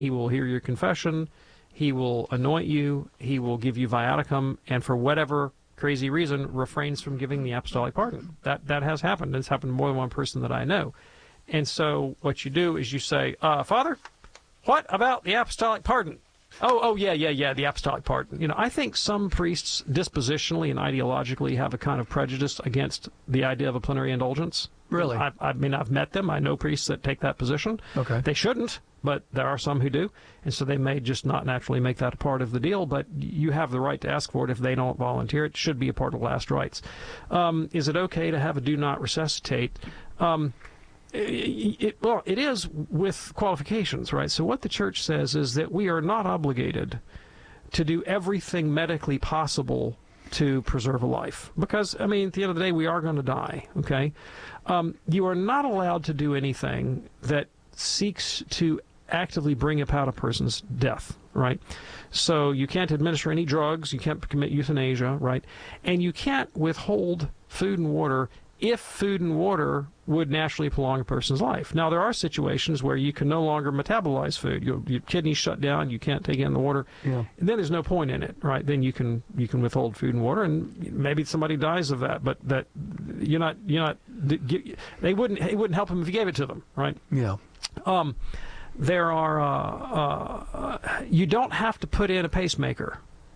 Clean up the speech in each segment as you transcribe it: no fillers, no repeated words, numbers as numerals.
He will hear your confession. He will anoint you. He will give you viaticum, and for whatever crazy reason, refrains from giving the apostolic pardon. That has happened. It's happened to more than one person that I know. And so what you do is you say, Father, what about the apostolic pardon? Oh, yeah, the apostolic pardon. I think some priests dispositionally and ideologically have a kind of prejudice against the idea of a plenary indulgence. Really? I mean, I've met them. I know priests that take that position. Okay. They shouldn't, but there are some who do. And so they may just not naturally make that a part of the deal, but you have the right to ask for it if they don't volunteer. It should be a part of last rites. Is it okay to have a do not resuscitate? It is with qualifications, right? So what the church says is that we are not obligated to do everything medically possible to preserve a life. Because, I mean, at the end of the day, we are going to die, okay? You are not allowed to do anything that seeks to actively bring about a person's death, right? So you can't administer any drugs, you can't commit euthanasia, right? And you can't withhold food and water if food and water would naturally prolong a person's life. Now, there are situations where you can no longer metabolize food. Your kidneys shut down, you can't take in the water. Yeah. And then there's no point in it, right? Then you can withhold food and water, and maybe somebody dies of that, but that it wouldn't help them if you gave it to them, right? Yeah. There are you don't have to put in a pacemaker.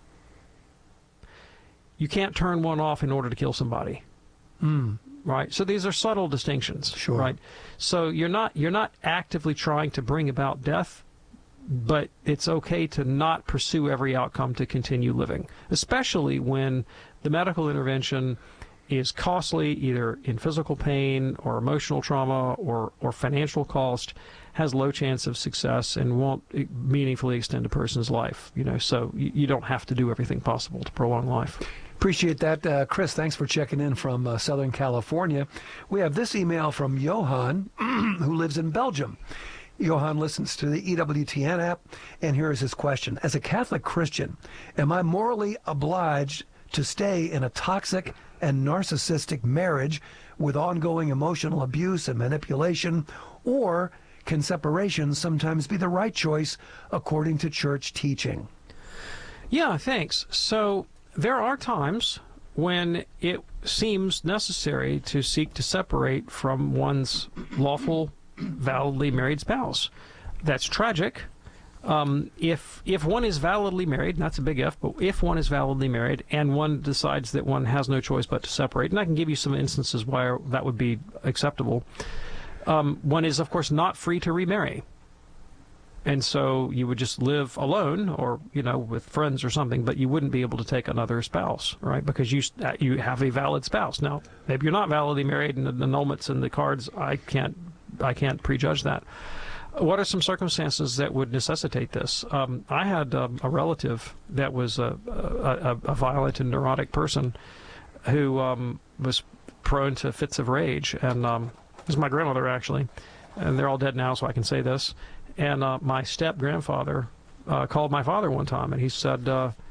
You can't turn one off in order to kill somebody. Right. So these are subtle distinctions. Sure. Right. So you're not actively trying to bring about death, but it's okay to not pursue every outcome to continue living, especially when the medical intervention is costly, either in physical pain or emotional trauma or financial cost, has low chance of success, and won't meaningfully extend a person's life. So you don't have to do everything possible to prolong life. Appreciate that. Chris, thanks for checking in from Southern California. We have this email from Johan, who lives in Belgium. Johan listens to the EWTN app, and here is his question. As a Catholic Christian, am I morally obliged to stay in a toxic and narcissistic marriage with ongoing emotional abuse and manipulation, or can separation sometimes be the right choice according to church teaching? Yeah, thanks. So there are times when it seems necessary to seek to separate from one's lawful, validly married spouse. That's tragic. If one is validly married, and that's a big if, but if one is validly married and one decides that one has no choice but to separate, and I can give you some instances why that would be acceptable, one is, of course, not free to remarry. And so you would just live alone or, with friends or something, but you wouldn't be able to take another spouse, right? Because you have a valid spouse. Now, maybe you're not validly married, and the annulments and the cards, I can't prejudge that. What are some circumstances that would necessitate this? I had a relative that was a violent and neurotic person who was prone to fits of rage, and it was my grandmother, actually, and they're all dead now, so I can say this. And my step-grandfather called my father one time, and he said,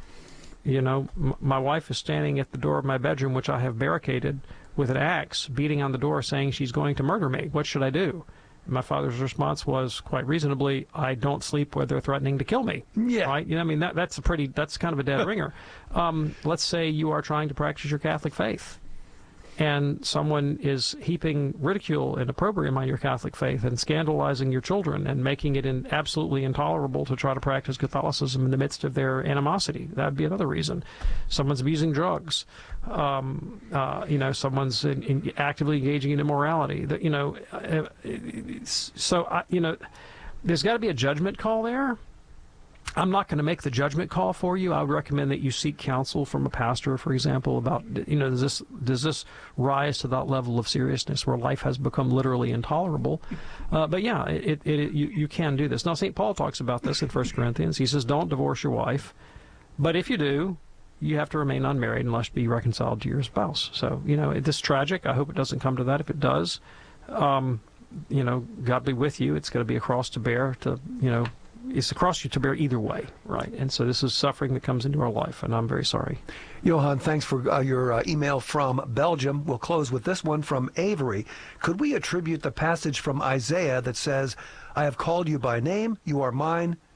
my wife is standing at the door of my bedroom, which I have barricaded, with an axe, beating on the door, saying she's going to murder me. What should I do? And my father's response was, quite reasonably, I don't sleep where they're threatening to kill me. Yeah. Right? That's kind of a dead ringer. Let's say you are trying to practice your Catholic faith, and someone is heaping ridicule and opprobrium on your Catholic faith and scandalizing your children and making it absolutely intolerable to try to practice Catholicism in the midst of their animosity. That would be another reason. Someone's abusing drugs. Someone's actively engaging in immorality. There's got to be a judgment call there. I'm not going to make the judgment call for you. I would recommend that you seek counsel from a pastor, for example, about, does this rise to that level of seriousness where life has become literally intolerable? But yeah, you can do this. Now, St. Paul talks about this in 1 Corinthians. He says, don't divorce your wife. But if you do, you have to remain unmarried unless be reconciled to your spouse. So, this is tragic. I hope it doesn't come to that. If it does, God be with you. It's going to be a cross to bear to, it's a cross you to bear either way, right? And so this is suffering that comes into our life, and I'm very sorry. Johan, thanks for your email from Belgium. We'll close with this one from Avery. Could we attribute the passage from Isaiah that says, I have called you by name, you are mine,